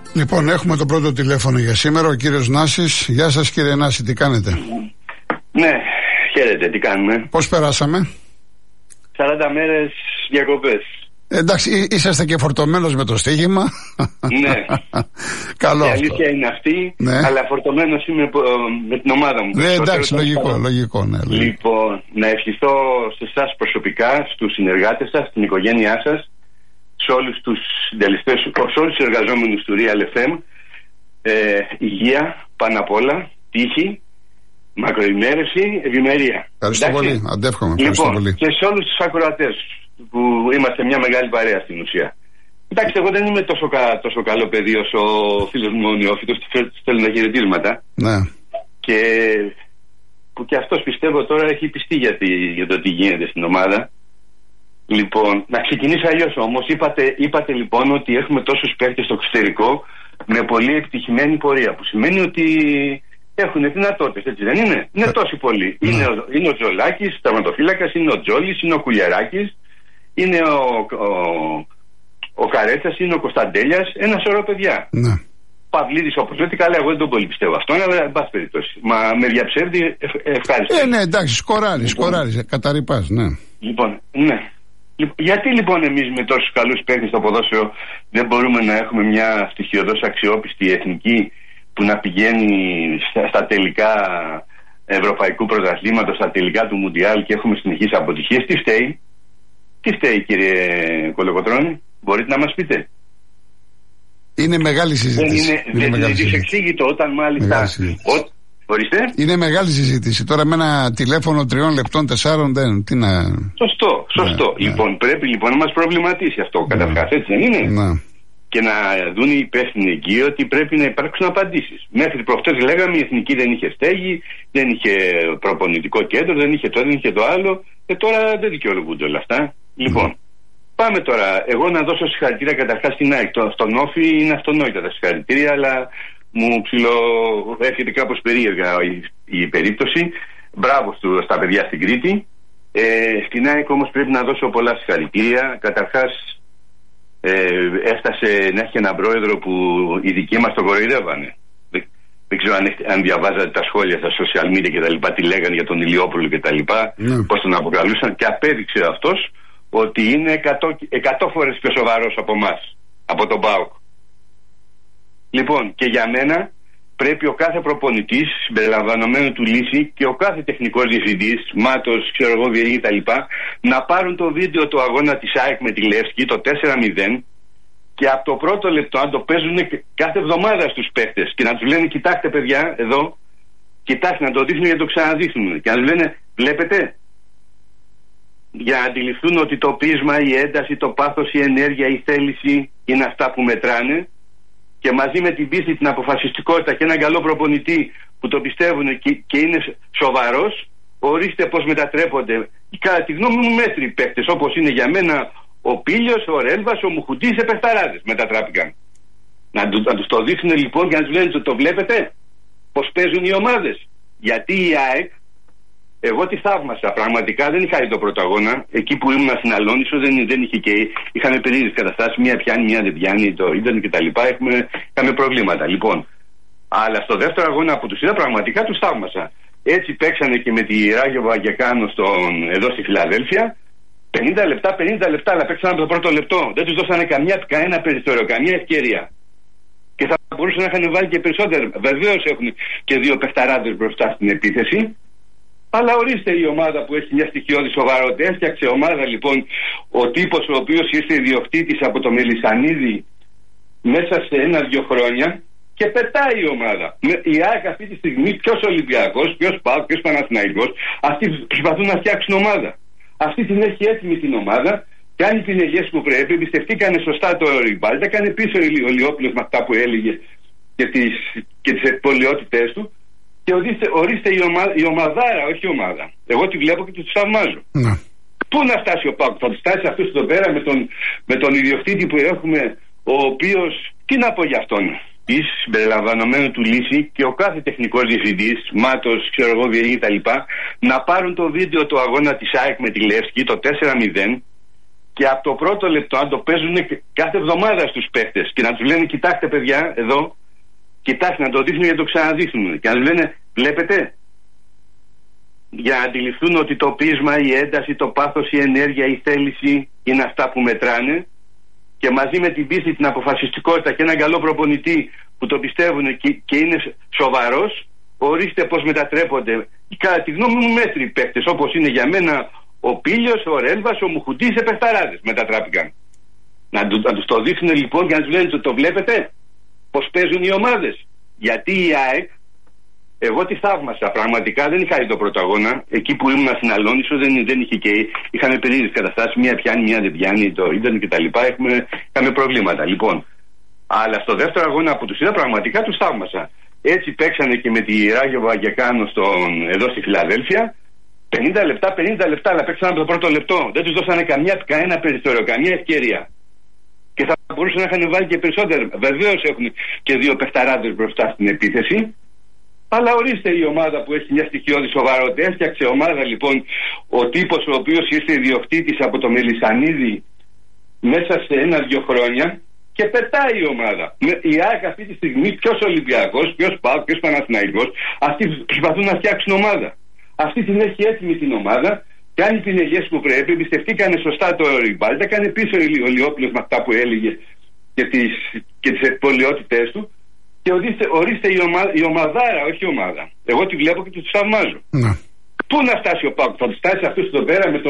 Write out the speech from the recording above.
Λοιπόν, έχουμε το πρώτο τηλέφωνο για σήμερα, ο κύριος Νάσης. Γεια σας κύριε Νάση, τι κάνετε? Ναι, χαίρετε, τι κάνουμε? Πώς περάσαμε? 40 μέρες διακοπές. Εντάξει, είσαστε και φορτωμένος με το στοίχημα. Ναι. Καλό η αυτό. αλήθεια είναι αυτή, ναι. Αλλά φορτωμένος είμαι με την ομάδα μου. Ναι, εντάξει, λογικό, ναι. Λοιπόν, να ευχηθώ σε εσάς προσωπικά, στους συνεργάτες σας, στην οικογένειά σας, σε όλους τους συντελεστές, σε όλους τους εργαζόμενους του Real FM, υγεία, πάνω απ' όλα, τύχη, μακροημέρευση, ευημερία. Ευχαριστώ πολύ, αντεύχομαι. Λοιπόν, πολύ. Και σε όλους τους ακροατές που είμαστε μια μεγάλη παρέα στην ουσία. Εντάξει, εγώ δεν είμαι τόσο καλό παιδί όσο ο φίλος μου ο Νεόφυτος, του στέλνω χαιρετίσματα. Ναι. Και που και αυτός πιστεύω τώρα έχει πιστεί για το τι γίνεται στην ομάδα. Λοιπόν, να ξεκινήσω αλλιώς όμως. Είπατε λοιπόν ότι έχουμε τόσους παίκτες στο εξωτερικό με πολύ επιτυχημένη πορεία, που σημαίνει ότι έχουν δυνατότητες, έτσι δεν είναι? Είναι τόσοι πολλοί. Είναι ο Τζολάκης, τερματοφύλακας, είναι ο Τζόλης, είναι ο Κουλιαράκης, είναι ο Καρέτσας, είναι ο Κωνσταντέλιας, ένα σωρό παιδιά. Ναι. Παυλίδης όπως λέτε, καλά, εγώ δεν τον πολύ πιστεύω αυτόν, αλλά εν πάση περιπτώσει. Μα με διαψεύδει, ευχάριστο. Ναι, εντάξει, σκοράρει, καταρρυπάς, ναι. Λοιπόν, ναι. Γιατί λοιπόν εμείς με τόσους καλούς παίκτες στο ποδόσφαιρο δεν μπορούμε να έχουμε μια στοιχειοδός αξιόπιστη εθνική που να πηγαίνει στα τελικά ευρωπαϊκού πρωταθλήματος, στα τελικά του Μουντιάλ και έχουμε συνεχείς αποτυχίες? Τι φταίει κύριε Κολοκοτρώνη, μπορείτε να μας πείτε? Είναι μεγάλη συζήτηση. Δεν είναι δυσεξήγητο όταν μάλιστα. Ορίστε. Είναι μεγάλη συζήτηση. Τώρα με ένα τηλέφωνο 3 λεπτών, 4 δεν. Τι να. Σωστό. Ναι, λοιπόν, πρέπει λοιπόν να μας προβληματίσει αυτό καταρχάς, έτσι δεν είναι? Ναι. Και να δουν οι υπεύθυνοι εκεί ότι πρέπει να υπάρξουν απαντήσεις. Μέχρι προχτές λέγαμε η εθνική δεν είχε στέγη, δεν είχε προπονητικό κέντρο, δεν είχε το, δεν είχε το άλλο. Και τώρα δεν δικαιολογούνται όλα αυτά. Λοιπόν, πάμε τώρα. Εγώ να δώσω συγχαρητήρια καταρχάς στην ΑΕΚ. Στον Όφη είναι αυτονόητα τα συγχαρητήρια, αλλά μου έρχεται κάπως περίεργα η περίπτωση. Μπράβο στα παιδιά στην Κρήτη. Στην ΑΕΚ όμως πρέπει να δώσω πολλά συγχαρητήρια. Καταρχάς έφτασε να έχει έναν πρόεδρο που οι δικοί μας τον κοροϊδεύανε. Δεν ξέρω αν διαβάζατε τα σχόλια στα social media και τα λοιπά, τι λέγανε για τον Ηλιόπουλο και τα λοιπά, πώς τον αποκαλούσαν, και απέδειξε αυτός ότι είναι 100 φορές πιο σοβαρός από εμάς, από τον ΠΑΟΚ. Λοιπόν, και για μένα πρέπει ο κάθε προπονητής, συμπεριλαμβανομένου του Λύση, και ο κάθε τεχνικός διευθυντής, Μάτος, ξέρω εγώ, Βιερή κτλ., να πάρουν το βίντεο του αγώνα της ΑΕΚ με τη Λεύσκη, το 4-0, και από το πρώτο λεπτό να το παίζουν κάθε εβδομάδα στους παίχτες και να τους λένε: κοιτάξτε παιδιά, εδώ, κοιτάξτε, να το δείχνουν και να το ξαναδείχνουν. Και να τους λένε: βλέπετε, για να αντιληφθούν ότι το πείσμα, η ένταση, το πάθος, η ενέργεια, η θέληση είναι αυτά που μετράνε. Και μαζί με την πίστη, την αποφασιστικότητα και έναν καλό προπονητή που το πιστεύουν και είναι σοβαρός, ορίστε πως μετατρέπονται. Κατά τη γνώμη μου, μέτροι παίκτες, όπως είναι για μένα ο Πίλιος, ο Ρέλβας, ο Μουχουντής, σε παιχταράδες μετατράπηκαν. Να τους το δείχνουν λοιπόν και να τους λένε: το βλέπετε πως παίζουν οι ομάδες? Γιατί η ΑΕΚ, εγώ τη θαύμασα πραγματικά. Δεν είχα δει το πρώτο αγώνα. Εκεί που ήμουν στην Αλόνισο δεν είχε και είχαμε περίεργες καταστάσεις. Μία πιάνει, μία δεν πιάνει, το ίντερνετ κτλ. Είχαμε προβλήματα. Λοιπόν, αλλά στο δεύτερο αγώνα που τους είδα, πραγματικά τους θαύμασα. Έτσι παίξανε και με τη Ράγιο Βαγγεκάνο εδώ στη Φιλαδέλφια. 50 λεπτά, αλλά παίξανε από το πρώτο λεπτό. Δεν τους δώσανε κανένα περιθώριο, καμία ευκαιρία. Και θα μπορούσαν να είχαν βάλει και περισσότερο. Βεβαίως έχουν και δύο παιχταράδες μπροστά στην επίθεση. Αλλά ορίστε η ομάδα που έχει μια στοιχειώδη σοβαρότητα. Έφτιαξε ομάδα λοιπόν ο τύπος ο οποίος ήρθε ιδιοκτήτης από το Μελισσανίδη μέσα σε 1-2 χρόνια και πετάει η ομάδα. Η ΑΕΚ αυτή τη στιγμή, ποιος Ολυμπιακός, ποιος ΠΑΟΚ, ποιος Παναθηναϊκός, αυτοί προσπαθούν να φτιάξουν ομάδα. Αυτή την έχει έτοιμη την ομάδα, κάνει τις ελιές που πρέπει, εμπιστευτήκανε σωστά το Ριμπάλ, τα έκανε πίσω ο Λιόπουλος με αυτά που έλεγε και τις εκπολιότητές του. Και ορίστε η ομαδάρα, όχι η ομάδα. Εγώ τη βλέπω και τους θαυμάζω. Ναι. Πού να φτάσει ο ΠΑΟΚ? Θα φτάσει αυτός εδώ πέρα με τον ιδιοκτήτη που έχουμε, ο οποίος, τι να πω για αυτόν, συμπεριλαμβανομένου του Λύση, και ο κάθε τεχνικός διευθυντής, Μάτος, ξέρω εγώ, Βιερή κτλ., να πάρουν το βίντεο του αγώνα της ΑΕΚ με τη Λεύσκη, το 4-0, και από το πρώτο λεπτό να το παίζουν κάθε εβδομάδα στους παίχτες και να τους λένε κοιτάξτε παιδιά εδώ, κοιτάξτε να το δείχνουν και να το ξαναδείχνουν και να τους λένε βλέπετε, για να αντιληφθούν ότι το πείσμα, η ένταση, το πάθος, η ενέργεια, η θέληση είναι αυτά που μετράνε και μαζί με την πίστη, την αποφασιστικότητα και έναν καλό προπονητή που το πιστεύουν και είναι σοβαρός, ορίστε πως μετατρέπονται κατά τη γνώμη μου μέτροι παίχτες όπως είναι για μένα ο Πίλιος, ο Ρέλβας, ο Μουχουντής, σε παιχταράδες μετατράπηκαν. Να τους το δείχνουν λοιπόν και να τους λένε το βλέπετε πως παίζουν οι ομάδες. Γιατί η ΑΕΚ, εγώ τη θαύμασα πραγματικά, δεν είχα δει το πρώτο αγώνα. Εκεί που ήμουν στην Αλόνισο δεν είχε και είχαμε περίεργες καταστάσεις. Μία πιάνει, μία δεν πιάνει, το ίντερνετ κτλ. Είχαμε προβλήματα λοιπόν. Αλλά στο δεύτερο αγώνα που τους είδα πραγματικά τους θαύμασα. Έτσι παίξανε και με τη Ράγιο Βαγγεκάνο εδώ στη Φιλαδέλφια. 50 λεπτά, αλλά παίξανε από το πρώτο λεπτό. Δεν τους δώσανε κανένα περιθώριο, καμία ευκαιρία. Και θα μπορούσαν να είχαν βάλει και περισσότερο. Βεβαίως έχουν και δύο παιχταράδες μπροστά στην επίθεση. Αλλά ορίστε η ομάδα που έχει μια στοιχειώδη σοβαρότητα. Έφτιαξε ομάδα λοιπόν ο τύπος ο οποίος ήρθε ιδιοκτήτης από το Μελισσανίδη μέσα σε 1-2 χρόνια και πετάει η ομάδα. Η ΑΕΚ αυτή τη στιγμή, ποιος Ολυμπιακός, ποιος ΠΑΟΚ, ποιος Παναθηναϊκός, αυτοί προσπαθούν να φτιάξουν ομάδα. Αυτή την έχει έτοιμη την ομάδα, κάνει πινελιές που πρέπει, εμπιστευτήκανε σωστά το ριμπάλ, τα κάνει πίσω ο Λιόπουλος με αυτά που έλεγε και τις εκπολιότητές του. Και ορίστε η ομαδάρα, όχι η ομάδα. Εγώ τη βλέπω και τη θαυμάζω. Ναι. Πού να φτάσει ο ΠΑΟΚ, θα φτάσει αυτούς εδώ πέρα με το